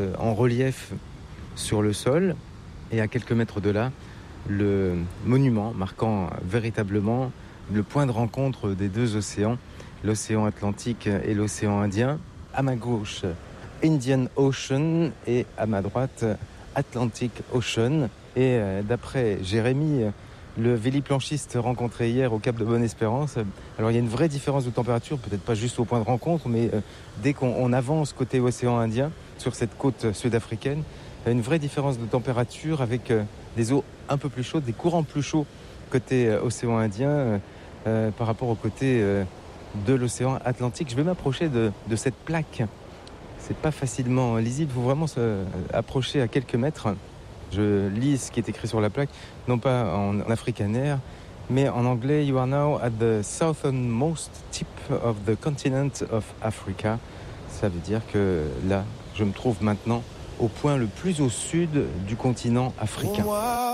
en relief sur le sol et à quelques mètres de là, le monument marquant véritablement le point de rencontre des deux océans, l'océan Atlantique et l'océan Indien. À ma gauche, Indian Ocean et à ma droite, Atlantic Ocean. Et d'après Jérémy, le véliplanchiste rencontré hier au Cap de Bonne-Espérance, alors il y a une vraie différence de température, peut-être pas juste au point de rencontre, mais dès qu'on avance côté océan Indien, sur cette côte sud-africaine, il y a une vraie différence de température avec des eaux un peu plus chaudes, des courants plus chauds côté océan Indien par rapport au côté de l'océan Atlantique. Je vais m'approcher de cette plaque. C'est pas facilement lisible, il faut vraiment s'approcher à quelques mètres. Je lis ce qui est écrit sur la plaque, non pas en afrikaner, mais en anglais. You are now at the southernmost tip of the continent of Africa. Ça veut dire que là, je me trouve maintenant au point le plus au sud du continent africain.